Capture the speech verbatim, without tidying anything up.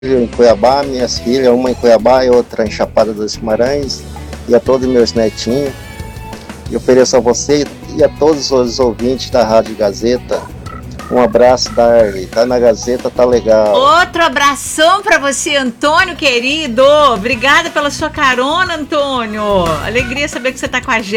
em Cuiabá, minhas filhas, uma em Cuiabá e outra em Chapada dos Guimarães, e a todos meus netinhos. E ofereço a você e a todos os ouvintes da Rádio Gazeta um abraço, Darley. Tá na Gazeta, tá legal. Outro abração pra você, Antônio, querido. Obrigada pela sua carona, Antônio. Alegria saber que você tá com a gente.